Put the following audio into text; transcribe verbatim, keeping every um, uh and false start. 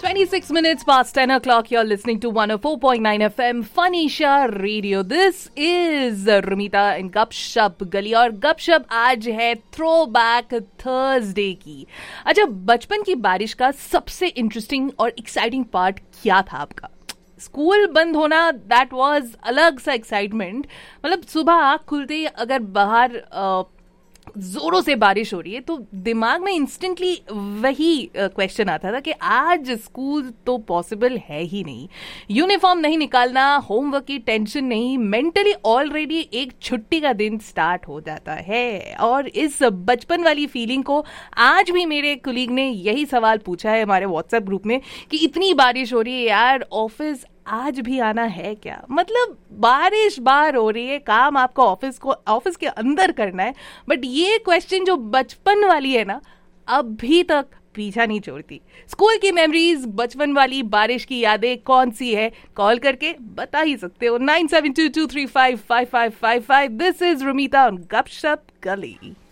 twenty-six minutes past ten o'clock. You're listening to one oh four point nine F M Fanisha Radio. This is Rumita in Gupshup Gali और गपशप आज है throwback Thursday की. अच्छा, बचपन की बारिश का सबसे इंटरेस्टिंग और एक्साइटिंग पार्ट क्या था आपका? स्कूल बंद होना, दैट वाज अलग सा एक्साइटमेंट. मतलब सुबह आँख खुलते ही अगर बाहर uh, जोरों से बारिश हो रही है तो दिमाग में इंस्टेंटली वही क्वेश्चन आता था कि आज स्कूल तो पॉसिबल है ही नहीं. यूनिफॉर्म नहीं निकालना, होमवर्क की टेंशन नहीं, मेंटली ऑलरेडी एक छुट्टी का दिन स्टार्ट हो जाता है. और इस बचपन वाली फीलिंग को आज भी मेरे कुलीग ने यही सवाल पूछा है हमारे व्हाट्सएप ग्रुप में कि इतनी बारिश हो रही है यार, ऑफिस आज भी आना है क्या? मतलब बारिश बाहर हो रही है, काम आपको ऑफिस को ऑफिस के अंदर करना है, बट ये क्वेश्चन जो बचपन वाली है ना, अभी तक पीछा नहीं छोड़ती. स्कूल की मेमोरीज, बचपन वाली बारिश की यादें कौन सी है? कॉल करके बता ही सकते हो. Nine seven to to three five five five five five. This is रुमीता on गपशप गली.